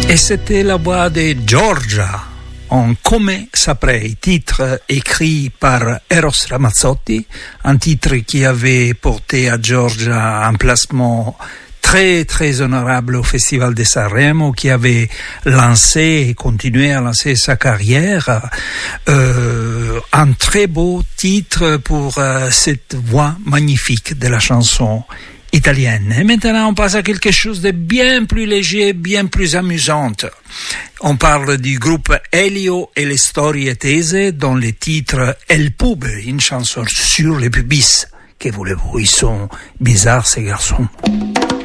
Et c'était la voix de Giorgia en Come Saprei, titre écrit par Eros Ramazzotti, un titre qui avait porté à Giorgia un placement très très honorable au Festival de Sanremo, qui avait lancé et continué à lancer sa carrière. Un très beau titre pour cette voix magnifique de la chanson italienne. Et maintenant, on passe à quelque chose de bien plus léger, bien plus amusante. On parle du groupe Elio et les Storie Tese, dont le titre El Pube, une chanson sur les pubis. Que voulez-vous, ils sont bizarres ces garçons.